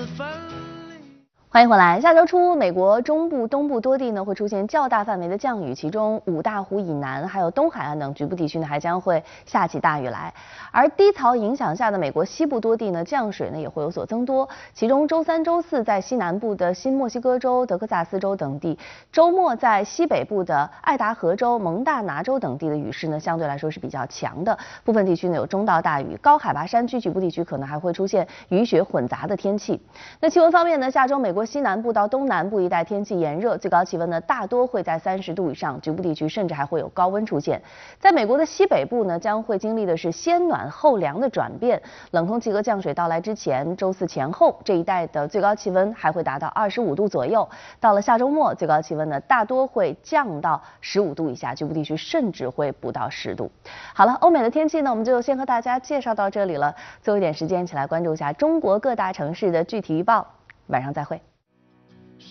欢迎回来。下周初，美国中部、东部多地呢会出现较大范围的降雨，其中五大湖以南还有东海岸等局部地区呢还将会下起大雨来。而低槽影响下的美国西部多地呢降水呢也会有所增多，其中周三、周四在西南部的新墨西哥州、德克萨斯州等地，周末在西北部的爱达荷州、蒙大拿州等地的雨势呢相对来说是比较强的，部分地区呢有中到大雨，高海拔山区局部地区可能还会出现雨雪混杂的天气。那气温方面呢，下周美国西南部到东南部一带天气炎热，最高气温呢大多会在30度以上，局部地区甚至还会有高温出现。在美国的西北部呢，将会经历的是先暖后凉的转变，冷空气和降水到来之前，周四前后这一带的最高气温还会达到25度左右。到了下周末，最高气温呢大多会降到15度以下，局部地区甚至会不到10度。好了，欧美的天气呢，我们就先和大家介绍到这里了。最后一点时间，一起来关注一下中国各大城市的具体预报。晚上再会。